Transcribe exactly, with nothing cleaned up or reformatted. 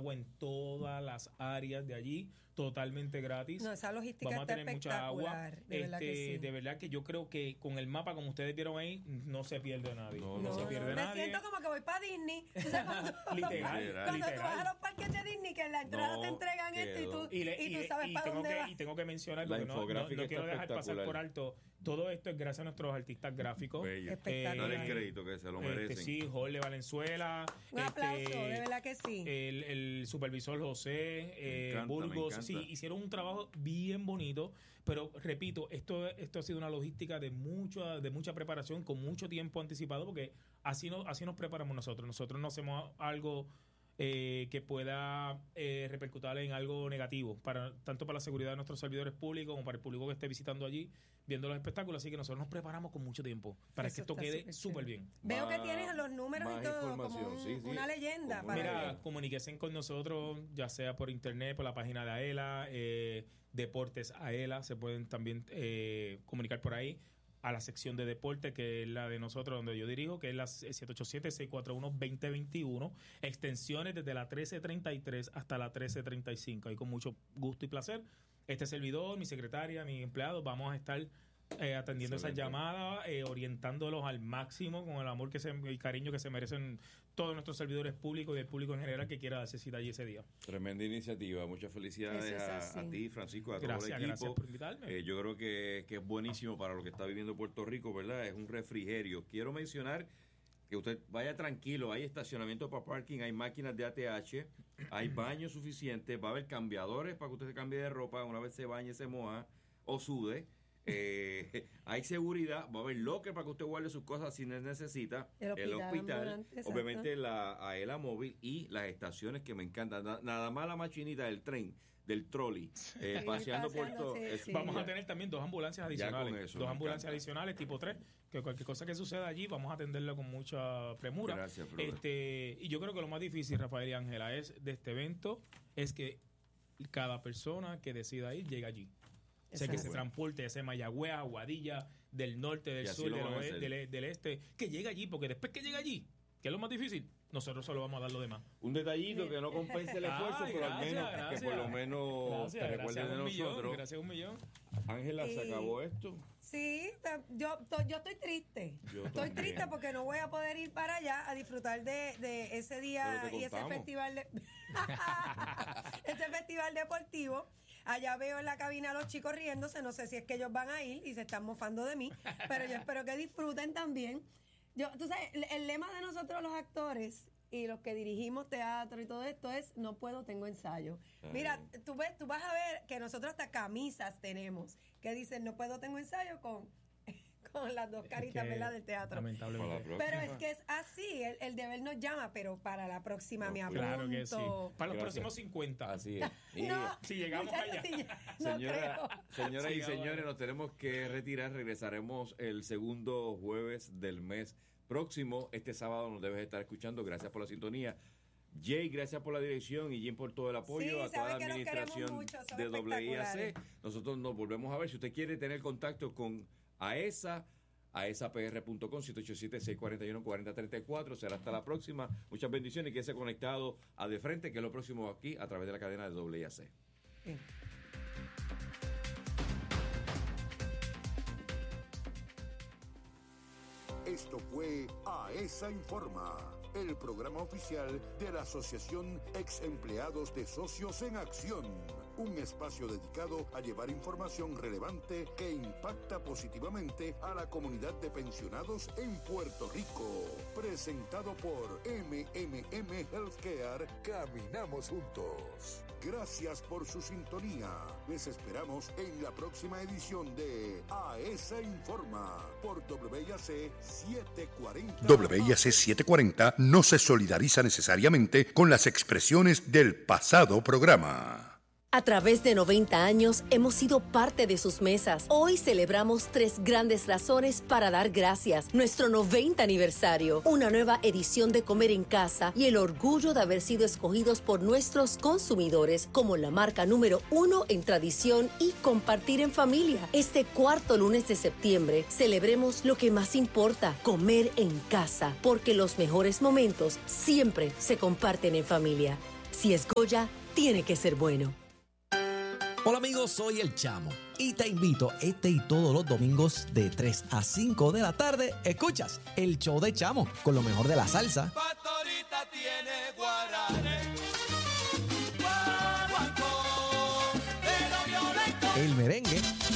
en todas las áreas de allí, totalmente gratis. No, esa logística Vamos a está tener mucha agua. espectacular, de verdad este, que sí. De verdad que yo creo que con el mapa, como ustedes vieron ahí, no se pierde nadie. No, No, no, se no, pierde me nadie. siento como que voy para Disney. O sea, cuando, Literal, cuando literal. tú vas a los parques de Disney, que en la entrada No, te entregan esto y tú, Y, le- y y tú le- sabes y para tengo dónde que, vas. y tengo que mencionar, La porque no, no, infográfica no quiero está dejar pasar espectacular. por alto, todo esto es gracias a nuestros artistas gráficos. Bello. Espectacular. Dale el crédito que se lo merecen. Este, sí, Jorge Valenzuela. Un este, aplauso, de verdad que sí. El, el supervisor José, eh, encanta, me Burgos, encanta. sí, hicieron un trabajo bien bonito, pero repito, esto, esto ha sido una logística de mucha, de mucha preparación, con mucho tiempo anticipado, porque así, no, así nos preparamos nosotros. Nosotros no hacemos algo eh, que pueda eh, repercutir en algo negativo, para tanto para la seguridad de nuestros servidores públicos como para el público que esté visitando allí, viendo los espectáculos. Así que nosotros nos preparamos con mucho tiempo para Eso que esto está quede súper súper chévere. bien. Veo que Más- tienes los números y más todo, como información, un- sí, sí. una leyenda. Como Para Mira, que- comuníquense con nosotros, ya sea por internet, por la página de AELA, eh, Deportes AELA, se pueden también eh, comunicar por ahí a la sección de deporte, que es la de nosotros, donde yo dirijo, que es la siete ocho siete, seis cuatro uno, dos cero dos uno, extensiones desde la trece treinta y tres hasta la trece treinta y cinco. Ahí con mucho gusto y placer, este servidor, mi secretaria, mi empleado, vamos a estar eh, atendiendo esas Excelente. llamadas, eh, orientándolos al máximo con el amor que se, y cariño que se merecen todos nuestros servidores públicos y el público en general que quiera darse cita allí ese día. Tremenda iniciativa. Muchas felicidades Eso es a, así. a ti, Francisco, a todo Gracias, el equipo. gracias por invitarme. Eh, yo creo que, que es buenísimo para lo que está viviendo Puerto Rico, ¿verdad? Es un refrigerio. Quiero mencionar que usted vaya tranquilo, hay estacionamiento para parking, hay máquinas de A T H, hay baños suficientes, va a haber cambiadores para que usted se cambie de ropa una vez se bañe, se moja o sude. Eh, hay seguridad, va a haber locker para que usted guarde sus cosas si necesita. El hospital ambulante, exacto. Obviamente la AELA móvil y las estaciones que me encantan. Na- Nada más la machinita del tren, del trolley, eh, Sí, paseando por paseando, todo. sí, es- sí. Vamos a tener también dos ambulancias adicionales. con eso, dos me ambulancias encanta. adicionales tipo tres, que cualquier cosa que suceda allí vamos a atenderlo con mucha premura. Gracias, brother. este Y yo creo que lo más difícil, Rafael y Ángela, es de este evento, es que cada persona que decida ir llegue allí. O sea, que se Exacto. transporte ese Mayagüez, Aguadilla, del norte, del Y así sur, lo del, van a oeste, hacer. del, e- del este, que llegue allí, porque después que llegue allí, que es lo más difícil, nosotros solo vamos a dar lo demás. Un detallito que no compense el esfuerzo, Ay, pero al gracias, menos gracias. que por lo menos Gracias, te recuerden gracias de a un millón, nosotros. gracias a un millón. Ángela, se Y- acabó esto. Sí, ta- yo, to- yo estoy triste. Yo estoy también. triste porque no voy a poder ir para allá a disfrutar de, de ese día Pero te y ese contamos. festival de, ese festival deportivo. Allá veo en la cabina a los chicos riéndose, no sé si es que ellos van a ir y se están mofando de mí, pero yo espero que disfruten también. Yo, tú sabes, el, el lema de nosotros los actores y los que dirigimos teatro y todo esto es no puedo, tengo ensayo. Mira, tú ves, tú vas a ver que nosotros hasta camisas tenemos que dicen no puedo, tengo ensayo con, con las dos caritas, Que, ¿verdad? Del teatro. Lamentablemente. Para la Pero es próxima. que es así, el, el deber nos llama, pero para la próxima No, me apunto. Claro que sí. Para los Gracias. próximos cincuenta. Así es. Y, No, Si llegamos muchachos, allá. sí, ya, no Señora, creo. señoras y Sigamos señores, ahí. nos tenemos que retirar. Regresaremos el segundo jueves del mes próximo. Este sábado nos debes estar escuchando. Gracias por la sintonía. Jay, gracias por la dirección y Jim por todo el apoyo Sí, a toda sabe la que los queremos administración mucho, son de doble I A C. espectaculares. Nosotros nos volvemos a ver. Si usted quiere tener contacto con AESA, aesapr punto com, siete ocho siete, seis cuatro uno, cuatro cero tres cuatro. Será hasta la próxima. Muchas bendiciones y quédese conectado a De Frente, que es lo próximo aquí a través de la cadena de doble I A C. Bien. Esto fue AESA Informa, el programa oficial de la Asociación Ex Empleados de Socios en Acción. Un espacio dedicado a llevar información relevante que impacta positivamente a la comunidad de pensionados en Puerto Rico. Presentado por M M M Healthcare. Caminamos juntos. Gracias por su sintonía. Les esperamos en la próxima edición de AESA Informa por W I A C setecientos cuarenta. W I A C setecientos cuarenta no se solidariza necesariamente con las expresiones del pasado programa. A través de noventa años hemos sido parte de sus mesas. Hoy celebramos tres grandes razones para dar gracias. Nuestro noventa aniversario, una nueva edición de Comer en Casa y el orgullo de haber sido escogidos por nuestros consumidores como la marca número uno en tradición y compartir en familia. Este cuarto lunes de septiembre celebremos lo que más importa, comer en casa, porque los mejores momentos siempre se comparten en familia. Si es Goya, tiene que ser bueno. Hola amigos, soy El Chamo y te invito este y todos los domingos de tres a cinco de la tarde. Escuchas el show de Chamo con lo mejor de la salsa, Pastorita tiene guaranes, guaguancó, pero violento, el merengue